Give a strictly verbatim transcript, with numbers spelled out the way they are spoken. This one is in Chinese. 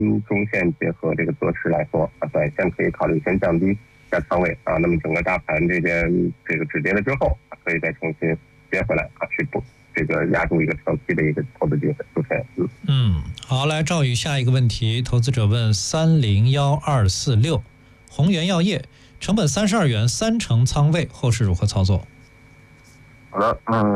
嗯，中线结合这个择时来说啊，短线可以考虑先降低一下仓位啊。那么整个大盘这边这个止跌了之后，可以再重新接回来啊，去补这个压住一个长期的一个投资机会。主持人，嗯嗯，好，来赵宇，下一个问题，投资者问三零幺二四六宏源药业成本三十二元，三成仓位，后市如何操作？ 好的，嗯。